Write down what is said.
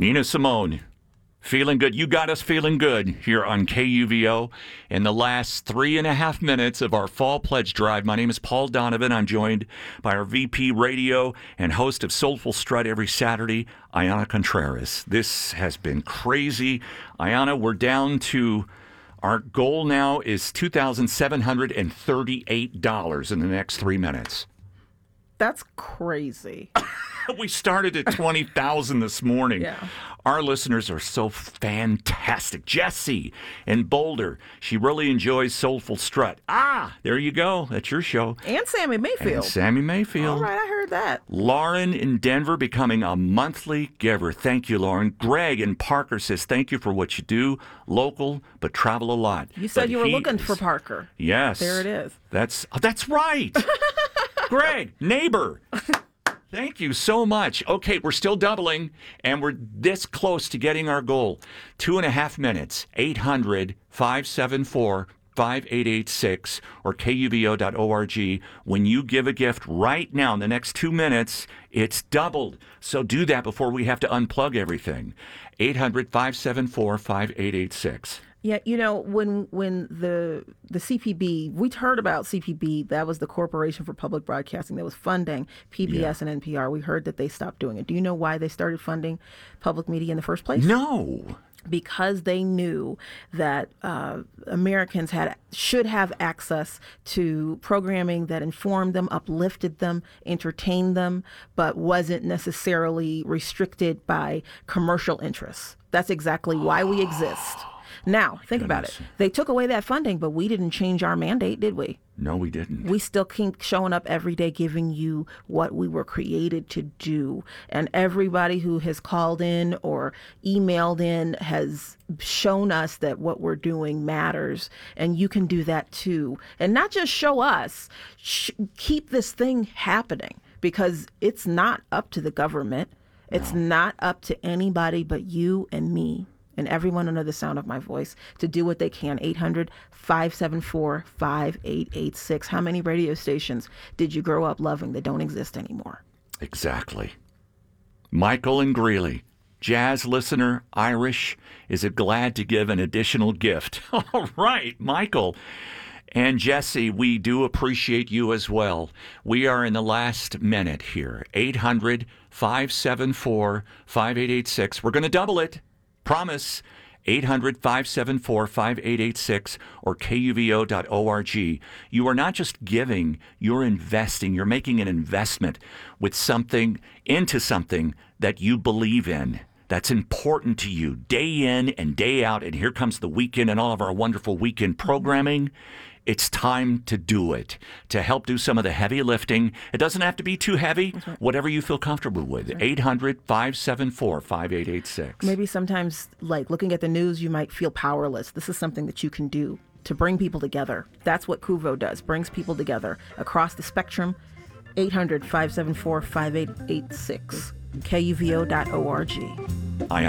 Nina Simone, feeling good. You got us feeling good here on KUVO. In the last 3.5 minutes of our Fall Pledge Drive, my name is Paul Donovan. I'm joined by our VP Radio and host of Soulful Strut every Saturday, Ayana Contreras. This has been crazy. Ayana, we're down to... Our goal now is $2,738 in the next 3 minutes. That's crazy. We started at 20,000 this morning. Yeah. Our listeners are so fantastic. Jessie in Boulder, she really enjoys Soulful Strut. There you go. That's your show. And Sammy Mayfield. And Sammy Mayfield. All right, I heard that. Lauren in Denver becoming a monthly giver. Thank you, Lauren. Greg in Parker says, thank you for what you do. Local, but travel a lot. You said you were looking for Parker. Parker. Yes. There it is. That's right. Greg, neighbor. Thank you so much. Okay, we're still doubling, and we're this close to getting our goal. 2.5 minutes, 800-574-5886 or KUVO.org. When you give a gift right now, in the next 2 minutes, it's doubled. So do that before we have to unplug everything. 800-574-5886. Yeah, you know, when the CPB, we'd heard about CPB, that was the Corporation for Public Broadcasting that was funding PBS and NPR. We heard that they stopped doing it. Do you know why they started funding public media in the first place? No. Because they knew that Americans should have access to programming that informed them, uplifted them, entertained them, but wasn't necessarily restricted by commercial interests. That's exactly why we exist. Now, think about it. They took away that funding, but we didn't change our mandate, did we? No, we didn't. We still keep showing up every day giving you what we were created to do. And everybody who has called in or emailed in has shown us that what we're doing matters. And you can do that too. And not just show us, keep this thing happening, because it's not up to the government. It's not up to anybody but you and me and everyone under the sound of my voice to do what they can. 800-574-5886. How many radio stations did you grow up loving that don't exist anymore? Exactly. Michael in Greeley, jazz listener, Irish, is glad to give an additional gift. All right, Michael. And Jesse, we do appreciate you as well. We are in the last minute here. 800-574-5886. We're going to double it. Promise. 800-574-5886 or KUVO.org. You are not just giving, you're investing. You're making an investment with something, into something that you believe in. That's important to you day in and day out. And here comes the weekend and all of our wonderful weekend programming. It's time to do it, to help do some of the heavy lifting. It doesn't have to be too heavy, whatever you feel comfortable with. 800-574-5886. Maybe sometimes, like looking at the news, you might feel powerless. This is something that you can do to bring people together. That's what KUVO does, brings people together across the spectrum. 800-574-5886, KUVO.org. Ayana